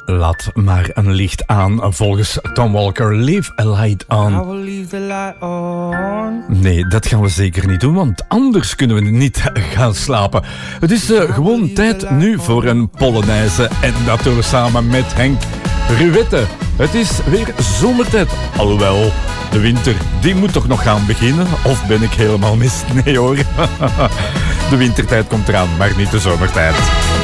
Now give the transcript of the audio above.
Laat maar een licht aan, volgens Tom Walker. Leave a light on. I will leave the light on. Nee, dat gaan we zeker niet doen, want anders kunnen we niet gaan slapen. Het is gewoon tijd nu voor een Polonaise. En dat doen we samen met Henk Ruwette. Het is weer zomertijd. Alhoewel, de winter, die moet toch nog gaan beginnen? Of ben ik helemaal mis? Nee hoor. De wintertijd komt eraan, maar niet de zomertijd.